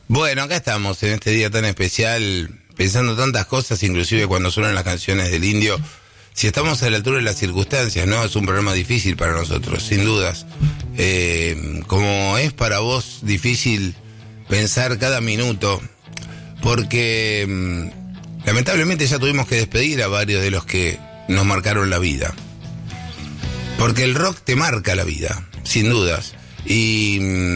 Bueno, acá estamos en este día tan especial, pensando tantas cosas, inclusive cuando suenan las canciones del Indio. Si estamos a la altura de las circunstancias, ¿no? Es un programa difícil para nosotros, sin dudas. Como es para vos difícil pensar cada minuto, porque lamentablemente ya tuvimos que despedir a varios de los que nos marcaron la vida. Porque el rock te marca la vida, sin dudas. Y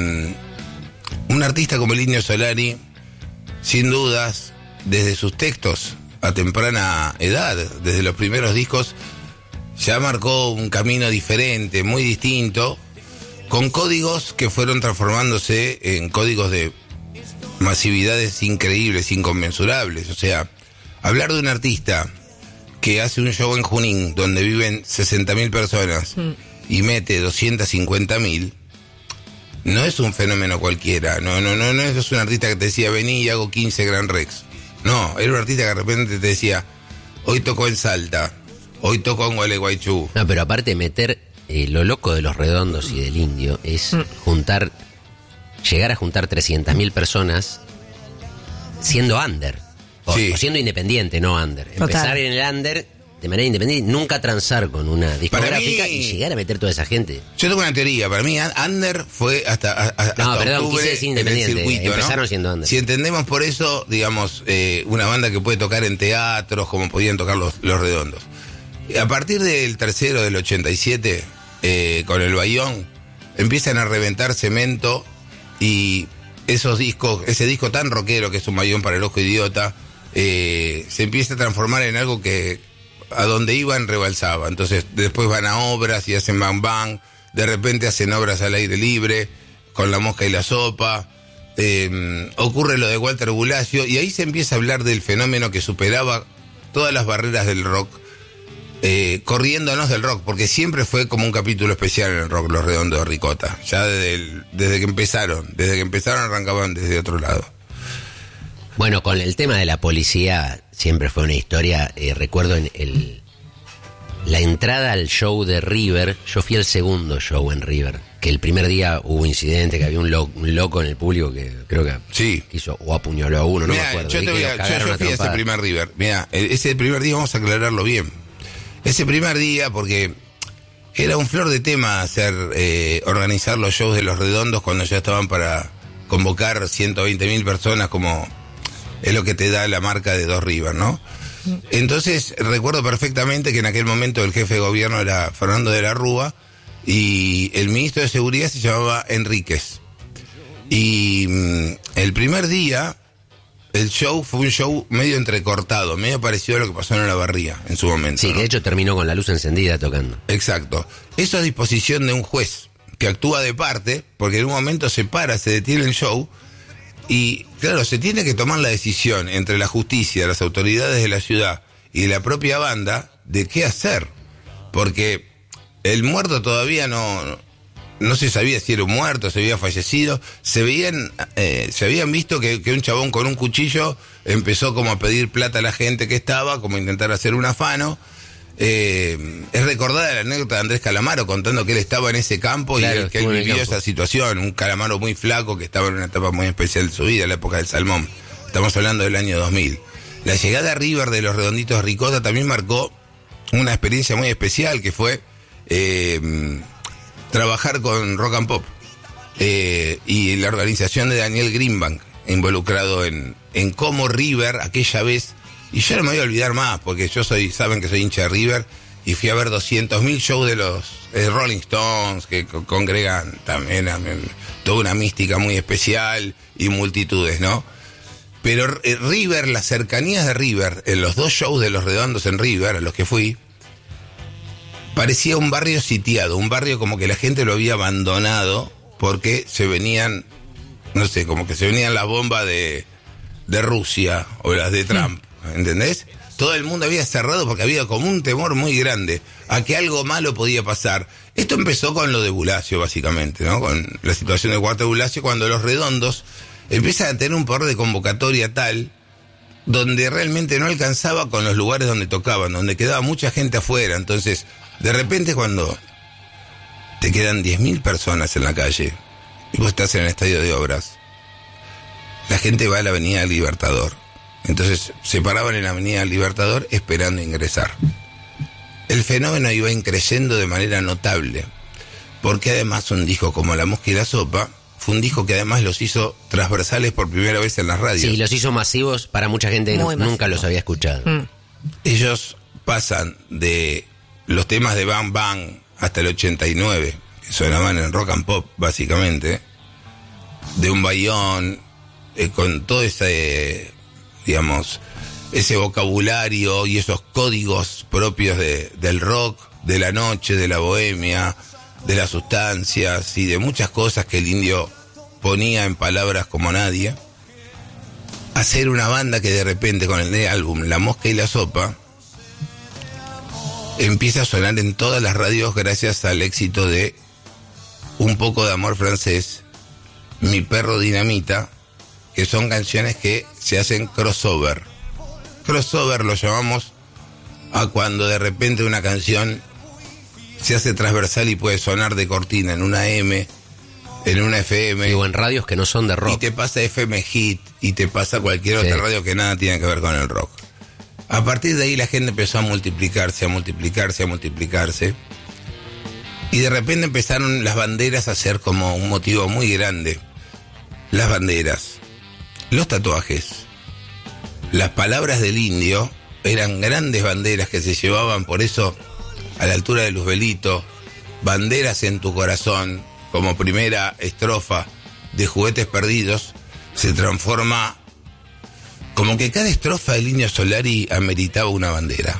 un artista como el Indio Solari, sin dudas, desde sus textos a temprana edad, desde los primeros discos, ya marcó un camino diferente, muy distinto, con códigos que fueron transformándose en códigos de masividades increíbles, inconmensurables. O sea, hablar de un artista que hace un show en Junín donde viven 60.000 personas y mete 250.000, no es un fenómeno cualquiera. No es un artista que te decía, vení y hago 15 Gran Rex. No, era un artista que de repente te decía, hoy tocó en Salta, hoy tocó en Gualeguaychú. No, pero aparte meter lo loco de Los Redondos y del Indio es llegar a juntar 300.000 personas siendo under, o siendo independiente, no under. Total. Empezar en el under de manera independiente, nunca transar con una discográfica y llegar a meter toda esa gente. Yo tengo una teoría, para mí under fue hasta octubre quise independiente, en el circuito, empezaron ¿no? siendo under. Si entendemos por eso, digamos, una banda que puede tocar en teatros como podían tocar los Redondos. A partir del tercero del 87, con el Bayón, empiezan a reventar Cemento y esos discos, ese disco tan rockero que es Un Bayón para el Ojo Idiota, se empieza a transformar en algo que a donde iban rebalsaba. Entonces después van a obras y hacen bang bang, de repente hacen obras al aire libre con La Mosca y la Sopa, ocurre lo de Walter Bulacio y ahí se empieza a hablar del fenómeno que superaba todas las barreras del rock, corriéndonos del rock, porque siempre fue como un capítulo especial en el rock, Los Redondos de Ricota, ya desde que empezaron arrancaban desde otro lado. Bueno, con el tema de la policía siempre fue una historia. Recuerdo la entrada al show de River. Yo fui al segundo show en River, que el primer día hubo incidente, que había un loco en el público que creo que quiso o apuñaló a uno, no me acuerdo. Yo fui a ese primer River. Mirá, ese primer día vamos a aclararlo bien. Ese primer día, porque era un flor de tema hacer organizar los shows de Los Redondos cuando ya estaban para convocar 120.000 personas, como es lo que te da la marca de Dos River, ¿no? Entonces recuerdo perfectamente que en aquel momento el jefe de gobierno era Fernando de la Rúa y el ministro de Seguridad se llamaba Enríquez. Y el primer día el show fue un show medio entrecortado, medio parecido a lo que pasó en Olavarría en su momento. Sí, ¿no? que de hecho terminó con la luz encendida tocando. Exacto. Eso es disposición de un juez que actúa de parte, porque en un momento se detiene el show. Y claro, se tiene que tomar la decisión entre la justicia, las autoridades de la ciudad y la propia banda de qué hacer. Porque el muerto todavía no se sabía si era un muerto, si había fallecido. Se habían visto que un chabón con un cuchillo empezó como a pedir plata a la gente que estaba, como a intentar hacer un afano. Es recordada la anécdota de Andrés Calamaro contando que él estaba en ese campo, claro, y que él vivió esa situación. Un Calamaro muy flaco que estaba en una etapa muy especial de su vida, la época del Salmón. Estamos hablando del año 2000. La llegada a River de Los Redonditos de Ricota también marcó una experiencia muy especial, que fue trabajar con Rock and Pop y la organización de Daniel Greenbank, involucrado en cómo River aquella vez. Y yo no me voy a olvidar más, porque saben que soy hincha de River, y fui a ver 200.000 shows de los Rolling Stones, que congregan también toda una mística muy especial y multitudes, ¿no? Pero River, las cercanías de River, en los dos shows de Los Redondos en River, a los que fui, parecía un barrio sitiado, un barrio como que la gente lo había abandonado, porque se venían, no sé, como que se venían las bombas de Rusia o las de Trump. ¿Entendés? Todo el mundo había cerrado porque había como un temor muy grande a que algo malo podía pasar. Esto empezó con lo de Bulacio, básicamente, ¿no? Con la situación de Walter Bulacio, cuando Los Redondos empiezan a tener un poder de convocatoria tal, donde realmente no alcanzaba con los lugares donde tocaban, donde quedaba mucha gente afuera. Entonces, de repente cuando te quedan 10.000 personas en la calle y vos estás en el estadio de Obras, la gente va a la Avenida Libertador. Entonces se paraban en la Avenida Libertador esperando ingresar. El fenómeno iba creciendo de manera notable, porque además un disco como La Mosca y la Sopa fue un disco que además los hizo transversales por primera vez en las radios. Sí, los hizo masivos para mucha gente que nunca masivo. los había escuchado. Ellos pasan de los temas de Bang Bang hasta el 89, que sonaban en rock and pop básicamente, de un bayón, con todo ese, digamos, ese vocabulario y esos códigos propios del rock, de la noche, de la bohemia, de las sustancias y de muchas cosas que el Indio ponía en palabras como nadie. Hacer una banda que de repente con el álbum La Mosca y la Sopa empieza a sonar en todas las radios gracias al éxito de Un poco de amor francés, Mi perro dinamita, que son canciones que se hacen crossover. Crossover lo llamamos a cuando de repente una canción se hace transversal y puede sonar de cortina en una M, en una FM. Digo, en radios que no son de rock. Y te pasa FM Hit y te pasa cualquier otra radio que nada tiene que ver con el rock. A partir de ahí la gente empezó a multiplicarse. Y de repente empezaron las banderas a ser como un motivo muy grande. Las banderas, los tatuajes, las palabras del Indio eran grandes banderas que se llevaban, por eso, a la altura de Luzbelito, Banderas en tu corazón, como primera estrofa de Juguetes Perdidos, se transforma como que cada estrofa del Indio Solari ameritaba una bandera.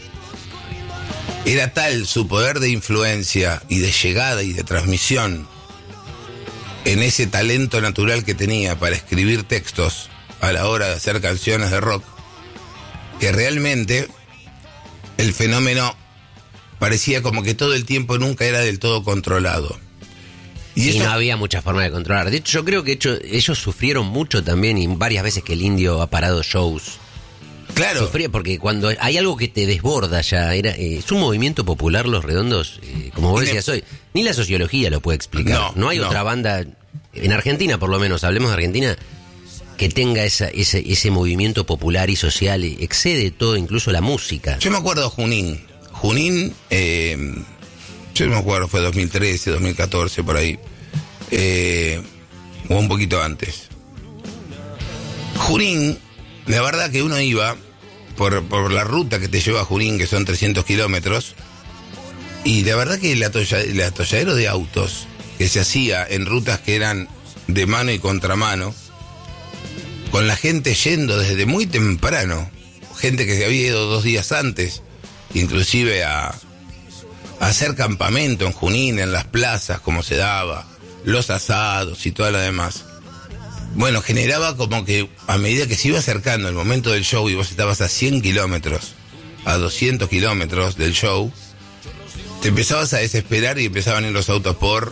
Era tal su poder de influencia y de llegada y de transmisión en ese talento natural que tenía para escribir textos a la hora de hacer canciones de rock, que realmente el fenómeno parecía como que todo el tiempo nunca era del todo controlado. Y eso, no había mucha forma de controlar. De hecho, yo creo que ellos sufrieron mucho también, y varias veces que el Indio ha parado shows. claro, Sufría porque cuando hay algo que te desborda ya, es un movimiento popular Los Redondos, como vos decías hoy, ni la sociología lo puede explicar. No hay otra banda, en Argentina por lo menos, hablemos de Argentina, que tenga ese movimiento popular y social, excede todo, incluso la música. yo me acuerdo de Junín. Yo me acuerdo, fue 2013, 2014, por ahí. O un poquito antes. Junín, la verdad que uno iba por la ruta que te lleva a Junín, que son 300 kilómetros, y la verdad que el atolladero de autos que se hacía en rutas que eran de mano y contramano, con la gente yendo desde muy temprano, gente que se había ido 2 días antes, inclusive a hacer campamento en Junín, en las plazas, como se daba, los asados y todo lo demás. Bueno, generaba como que a medida que se iba acercando el momento del show y vos estabas a 100 kilómetros, a 200 kilómetros del show, te empezabas a desesperar y empezaban a ir los autos por,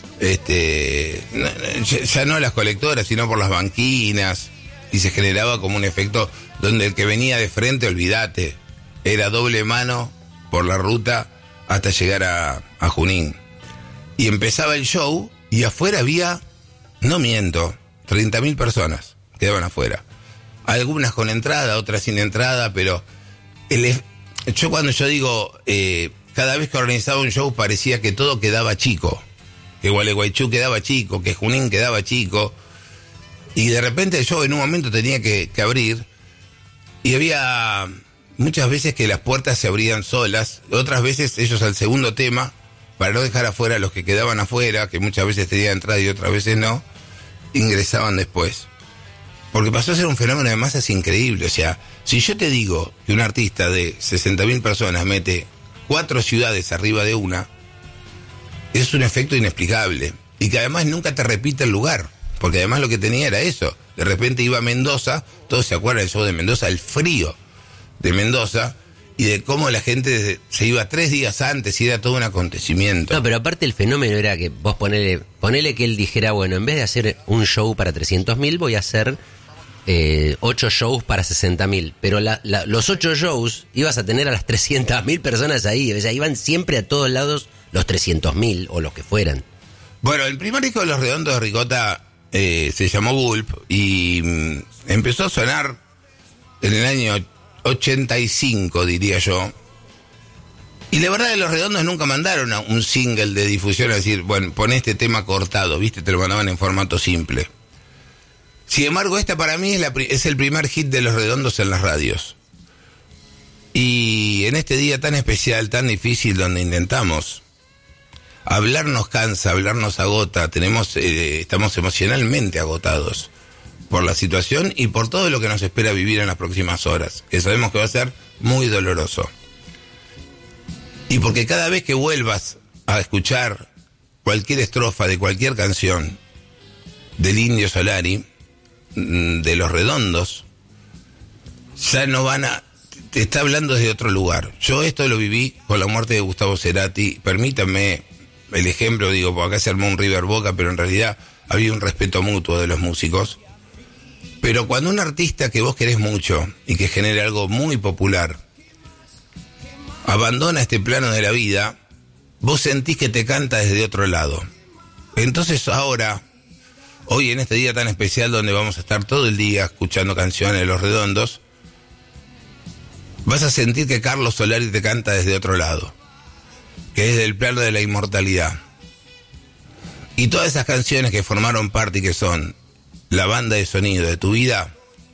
ya no las colectoras, sino por las banquinas, y se generaba como un efecto donde el que venía de frente, olvídate, era doble mano por la ruta hasta llegar a Junín. Y empezaba el show y afuera había, no miento, 30.000 personas quedaban afuera. Algunas con entrada, otras sin entrada, pero cuando yo digo, cada vez que organizaba un show parecía que todo quedaba chico. Que Gualeguaychú quedaba chico, que Junín quedaba chico. Y de repente el show en un momento tenía que abrir. Y había muchas veces que las puertas se abrían solas, otras veces ellos al segundo tema, para no dejar afuera a los que quedaban afuera, que muchas veces tenían entrada y otras veces no, ingresaban después. Porque pasó a ser un fenómeno de masas increíble. O sea, si yo te digo que un artista de 60.000 personas mete 4 ciudades arriba de una, es un efecto inexplicable. Y que además nunca te repite el lugar. Porque además lo que tenía era eso. De repente iba a Mendoza, todos se acuerdan del show de Mendoza, el frío de Mendoza, y de cómo la gente se iba 3 días antes y era todo un acontecimiento. No, pero aparte el fenómeno era que vos ponele que él dijera, bueno, en vez de hacer un show para 300.000, voy a hacer 8 shows para 60.000. Pero los 8 shows ibas a tener a las 300.000 personas ahí. O sea, iban siempre a todos lados los 300.000 o los que fueran. Bueno, el primer disco de Los Redondos de Ricota se llamó Gulp y empezó a sonar en el año 85, diría yo. Y la verdad que Los Redondos nunca mandaron un single de difusión a decir, bueno, pon este tema cortado, ¿viste? Te lo mandaban en formato simple. Sin embargo, esta para mí es el primer hit de Los Redondos en las radios. Y en este día tan especial, tan difícil, donde intentamos, hablar nos cansa, hablar nos agota, estamos emocionalmente agotados por la situación y por todo lo que nos espera vivir en las próximas horas, que sabemos que va a ser muy doloroso. Y porque cada vez que vuelvas a escuchar cualquier estrofa de cualquier canción del Indio Solari, de Los Redondos, ya no van a... Te está hablando desde otro lugar. Yo esto lo viví con la muerte de Gustavo Cerati. Permítanme el ejemplo, digo, porque acá se armó un River Boca, pero en realidad había un respeto mutuo de los músicos. Pero cuando un artista que vos querés mucho y que genere algo muy popular abandona este plano de la vida, vos sentís que te canta desde otro lado. Entonces ahora, hoy en este día tan especial donde vamos a estar todo el día escuchando canciones de Los Redondos, vas a sentir que Carlos Solari te canta desde otro lado, que es del plano de la inmortalidad. Y todas esas canciones que formaron parte y que son la banda de sonido de tu vida,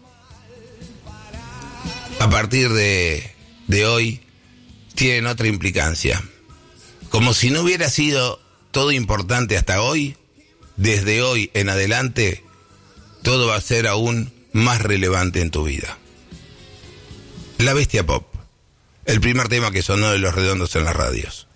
a partir de hoy, tienen otra implicancia. Como si no hubiera sido todo importante hasta hoy, desde hoy en adelante, todo va a ser aún más relevante en tu vida. La Bestia Pop, el primer tema que sonó de Los Redondos en las radios.